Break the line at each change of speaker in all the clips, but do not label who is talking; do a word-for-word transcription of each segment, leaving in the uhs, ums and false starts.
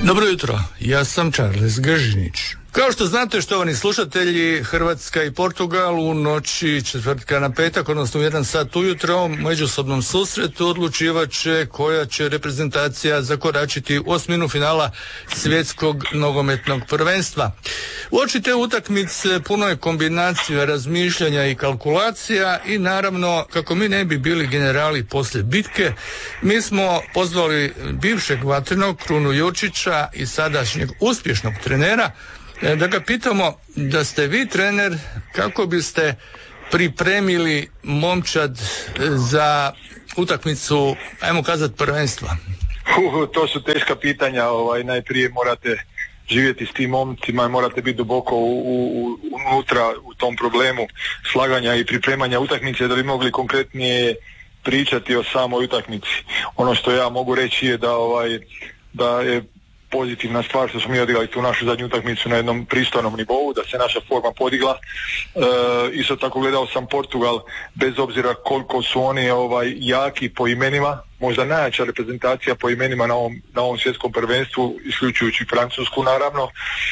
Dobro jutro, ja sam Charles Gržinić. Kao što znate, štovani slušatelji, Hrvatska i Portugal u noći četvrtka na petak, odnosno u jedan sat ujutro, u međusobnom susretu odlučivat će koja će reprezentacija zakoračiti u osminu finala svjetskog nogometnog prvenstva. Uoči te utakmice puno je kombinacija razmišljanja i kalkulacija i naravno, kako mi ne bi bili generali poslije bitke, mi smo pozvali bivšeg vatrenog Krunu Jurčića i sadašnjeg uspješnog trenera da ga pitamo, da ste vi trener, kako biste pripremili momčad za utakmicu, ajmo kazati, prvenstva?
Uh, to su teška pitanja. Ovaj, najprije morate živjeti s tim momcima, morate biti duboko u, u, unutra u tom problemu slaganja i pripremanja utakmice da bi mogli konkretnije pričati o samoj utakmici. Ono što ja mogu reći je da, ovaj, da je pozitivna stvar što smo mi odigrali tu našu zadnju utakmicu na jednom pristojnom nivou, da se naša forma podigla. E, isto tako gledao sam Portugal, bez obzira koliko su oni ovaj jaki po imenima, možda najjača reprezentacija po imenima na ovom, na ovom svjetskom prvenstvu, isključujući Francusku naravno.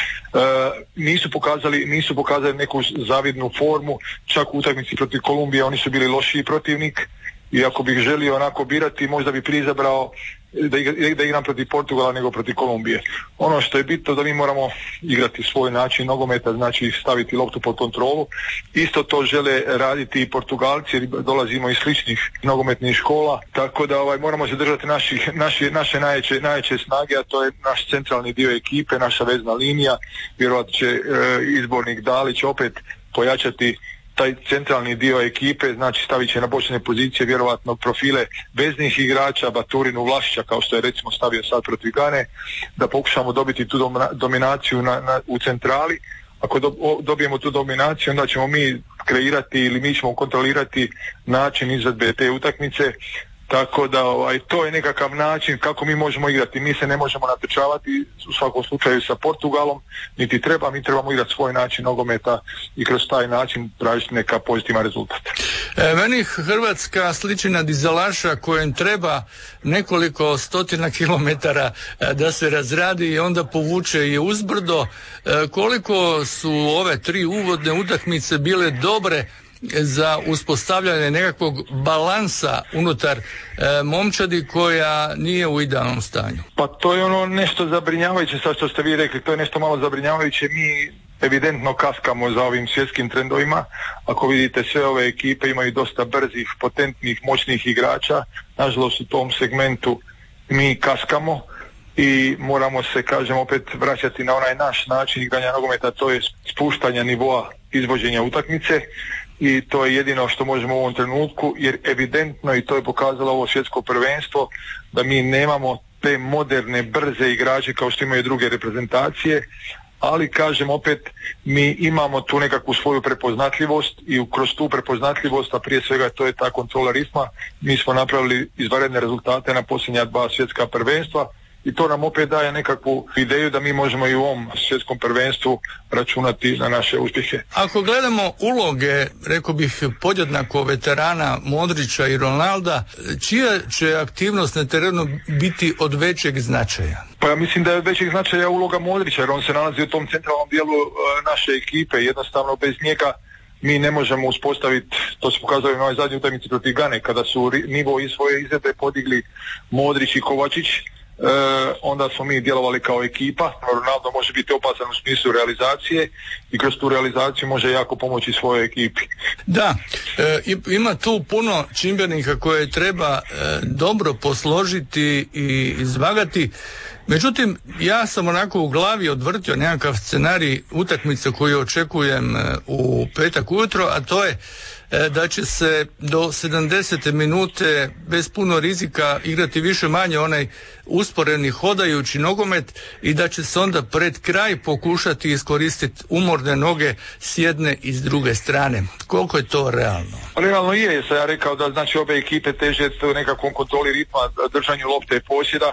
E, nisu pokazali, nisu pokazali neku zavidnu formu, čak u utakmici protiv Kolumbije oni su bili lošiji protivnik. I ako bih želio onako birati, možda bi prije izabrao da, igra, da igram protiv Portugala nego protiv Kolumbije. Ono što je bitno da mi moramo igrati svoj način nogometa, znači staviti loptu pod kontrolu. Isto to žele raditi i Portugalci, jer dolazimo iz sličnih nogometnih škola, tako da ovaj, moramo se držati naših, naši, naše najjače, najjače snage, a to je naš centralni dio ekipe, naša vezna linija. Vjerojatno će e, izbornik Dalić opet pojačati taj centralni dio ekipe, znači stavit će na bočne pozicije vjerovatno profile veznih igrača, Baturinu, Vlašića, kao što je recimo stavio sad protiv Gane, da pokušamo dobiti tu dominaciju na, na, u centrali. Ako do, o, dobijemo tu dominaciju, onda ćemo mi kreirati ili mi ćemo kontrolirati način izvedbe te utakmice. Tako da ovaj, to je nekakav način kako mi možemo igrati. Mi se ne možemo natječavati u svakom slučaju sa Portugalom, niti treba, mi trebamo igrati svoj način nogometa i kroz taj način tražiti neka pozitivan rezultat.
E, meni Hrvatska sliči na dizelaša kojem treba nekoliko stotina kilometara e, da se razradi i onda povuče i uzbrdo. E, koliko su ove tri uvodne utakmice bile dobre za uspostavljanje nekakvog balansa unutar e, momčadi koja nije u idealnom stanju?
Pa to je ono nešto zabrinjavajuće, sad što ste vi rekli, to je nešto malo zabrinjavajuće. Mi evidentno kaskamo za ovim svjetskim trendovima. Ako vidite, sve ove ekipe imaju dosta brzih, potentnih, moćnih igrača. Nažalost, u tom segmentu mi kaskamo i moramo se, kažem, opet vraćati na onaj naš način igranja nogometa, to je spuštanje nivoa izvođenja utakmice. I to je jedino što možemo u ovom trenutku, jer evidentno, i to je pokazalo ovo svjetsko prvenstvo, da mi nemamo te moderne, brze igrače kao što imaju druge reprezentacije, ali kažem opet, mi imamo tu nekakvu svoju prepoznatljivost i kroz tu prepoznatljivost, a prije svega to je ta kontrola ritma, mi smo napravili izvanredne rezultate na posljednja dva svjetska prvenstva. I to nam opet daje nekakvu ideju da mi možemo i u ovom svjetskom prvenstvu računati na naše uspjehe.
Ako gledamo uloge, rekao bih, podjednako veterana Modrića i Ronalda, čija će aktivnost na terenu biti od većeg značaja?
Pa ja mislim da je od većeg značaja uloga Modrića, jer on se nalazi u tom centralnom dijelu e, naše ekipe. Jednostavno bez njega mi ne možemo uspostaviti, to se pokazali na ovoj zadnjoj utakmici protiv Gane, kada su nivo iz svoje izvedbe podigli Modrić i Kovačić. E, onda smo mi djelovali kao ekipa. Ronaldo može biti opasan u smislu realizacije i kroz tu realizaciju može jako pomoći svojoj ekipi.
Da, e, ima tu puno čimbenika koje treba e, dobro posložiti i izvagati. Međutim, ja sam onako u glavi odvrtio nekakav scenarij utakmice koju očekujem u petak ujutro, a to je da će se do sedamdesete minute bez puno rizika igrati više manje onaj usporeni hodajući nogomet i da će se onda pred kraj pokušati iskoristiti umorne noge s jedne i s druge strane. Koliko je to realno?
Realno je, jer sam ja rekao da znači obe ekipe teže nekakvom kontroli ritma, držanju lopte posjeda.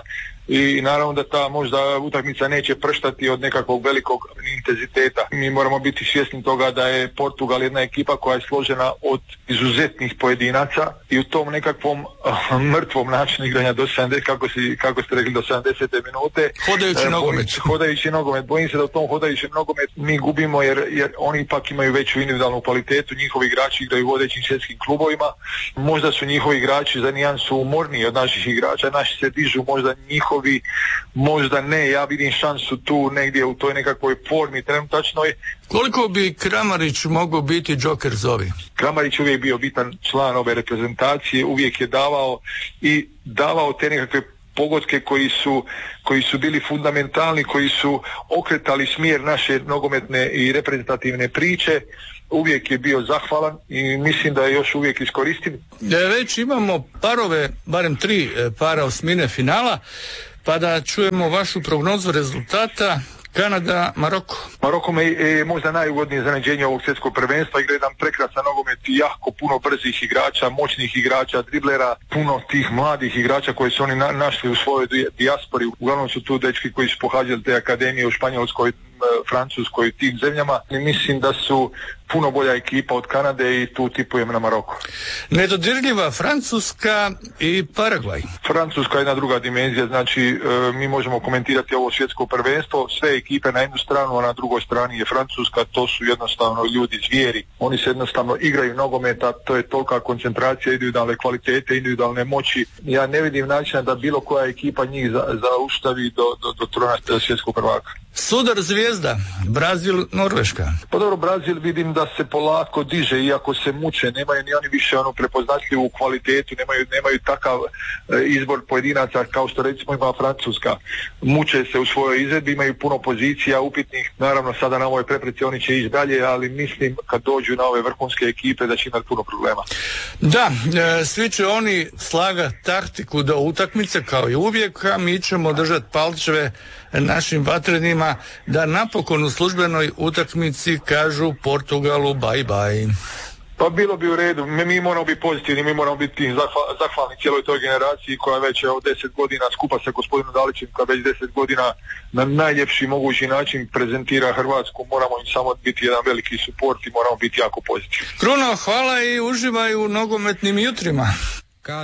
i naravno da ta možda utakmica neće prštati od nekakvog velikog intenziteta. Mi moramo biti svjesni toga da je Portugal jedna ekipa koja je složena od izuzetnih pojedinaca i u tom nekakvom uh, mrtvom načinu igranja do sedamdeset, kako, si, kako ste rekli, do sedamdesete minute.
Hodajući
e,
nogomet.
Hodajući nogomet. Bojim se da u tom hodajući nogomet mi gubimo jer, jer oni ipak imaju veću individualnu kvalitetu, njihovi igrači igraju u vodećim svjetskim klubovima, možda su njihovi igrači za nijansu umorniji od naših igrača, naši se dižu, možda njihovi, možda ne, ja vidim šansu tu negdje u toj nekakvoj formi trenutačnoj.
Koliko bi Kramarić mogao biti džoker zovi?
Kramarić uvijek bio bitan član ove reprezentacije, uvijek je davao i davao te nekakve pogodke koji su, koji su bili fundamentalni, koji su okretali smjer naše nogometne i reprezentativne priče. Uvijek je bio zahvalan i mislim da je još uvijek iskoristiv.
Već imamo parove, barem tri para osmine finala, pa da čujemo vašu prognozu rezultata. Kanada, Maroko.
Maroko je, je možda najugodnije iznenađenje ovog svjetskog prvenstva, igra jedan prekrasan nogomet i jako puno brzih igrača, moćnih igrača, driblera, puno tih mladih igrača koje su oni na, našli u svojoj dijaspori. Uglavnom su tu dečki koji su pohađali te akademije u Španjolskoj, Francuskoj i tim zemljama. I mislim da su puno bolja ekipa od Kanade i tu tipujem na Maroko.
Nedodirljiva Francuska i Paragvaj.
Francuska je jedna druga dimenzija, znači e, mi možemo komentirati ovo svjetsko prvenstvo, sve ekipe na jednu stranu, a na drugoj strani je Francuska, to su jednostavno ljudi zvijeri. Oni se jednostavno igraju nogometa, to je tolika koncentracija, individualne kvalitete, individualne moći. Ja ne vidim načina da bilo koja ekipa njih za, zaustavi do, do, do trona svjetskog prvaka.
Sudar zvijezda, Brazil, Norveška.
Pa dobro, Brazil vidim da se polako diže, iako se muče, nemaju ni oni više onu prepoznatljivu kvalitetu, nemaju, nemaju takav e, izbor pojedinaca kao što recimo ima Francuska. Muče se u svojoj izvedbi, imaju puno pozicija upitnih, naravno sada na ovoj prepreci oni će ići dalje, ali mislim kad dođu na ove vrhunske ekipe da će imati puno problema.
Da, e, svi će oni slagati taktiku do utakmice kao i uvijek, a mi ćemo držati palčeve našim vatrenima da napokon u službenoj utakmici kažu Portugalu bye bye.
Pa bilo bi u redu, mi, mi moramo biti pozitivni, mi moramo biti zahval, zahvalni cijeloj toj generaciji koja već od deset godina skupa sa gospodinom Dalićem, koja već deset godina na najljepši mogući način prezentira Hrvatsku, moramo im samo biti jedan veliki suport i moramo biti jako pozitivni.
Kruno, hvala i uživaj u nogometnim jutrima.